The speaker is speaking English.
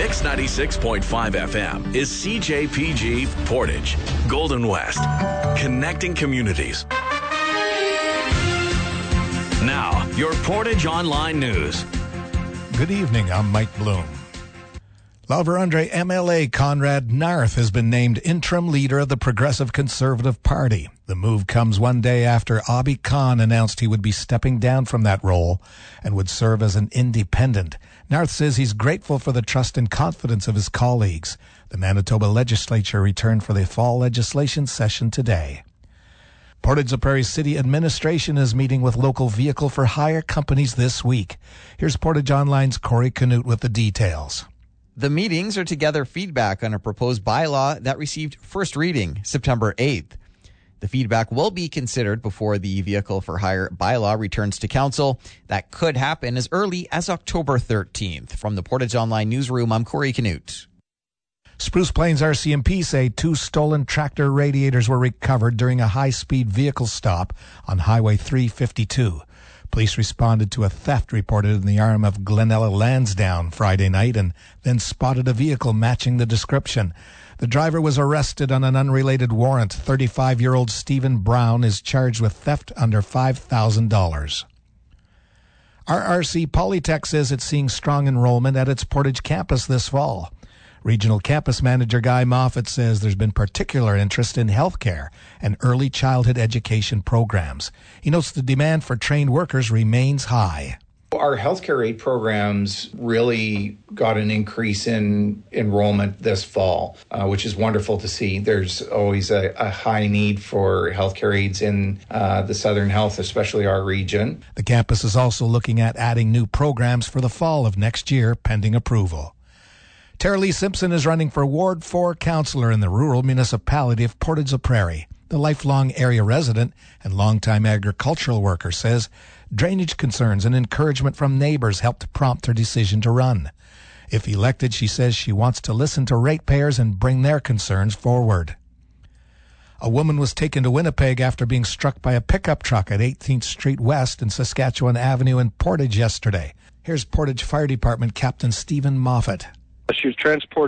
Mix 96.5 FM is CJPG Portage, Golden West, connecting communities. Now, your Portage Online News. Good evening, I'm Mike Bloom. La Vérendrye MLA Conrad Narth has been named interim leader of the Progressive Conservative Party. The move comes one day after Abi Khan announced he would be stepping down from that role and would serve as an independent. Narth says he's grateful for the trust and confidence of his colleagues. The Manitoba legislature returned for the fall legislation session today. Portage-la-Prairie City Administration is meeting with local vehicle for hire companies this week. Here's Portage Online's Corey Canute with the details. The meetings are to gather feedback on a proposed bylaw that received first reading September 8th. The feedback will be considered before the Vehicle for Hire bylaw returns to Council. That could happen as early as October 13th. From the Portage Online Newsroom, I'm Corey Canute. Spruce Plains RCMP say 2 stolen tractor radiators were recovered during a high-speed vehicle stop on Highway 352. Police responded to a theft reported in the arm of Glenella Lansdowne Friday night and then spotted a vehicle matching the description. The driver was arrested on an unrelated warrant. 35-year-old Stephen Brown is charged with theft under $5,000. RRC Polytech says it's seeing strong enrollment at its Portage campus this fall. Regional Campus Manager Guy Moffat says there's been particular interest in healthcare and early childhood education programs. He notes the demand for trained workers remains high. Our healthcare aid programs really got an increase in enrollment this fall, which is wonderful to see. There's always a high need for healthcare aides in the Southern Health, especially our region. The campus is also looking at adding new programs for the fall of next year, pending approval. Tara Lee Simpson is running for Ward 4 councillor in the rural municipality of Portage-la-Prairie. The lifelong area resident and longtime agricultural worker says drainage concerns and encouragement from neighbors helped prompt her decision to run. If elected, she says she wants to listen to ratepayers and bring their concerns forward. A woman was taken to Winnipeg after being struck by a pickup truck at 18th Street West and Saskatchewan Avenue in Portage yesterday. Here's Portage Fire Department Captain Stephen Moffat. She was transported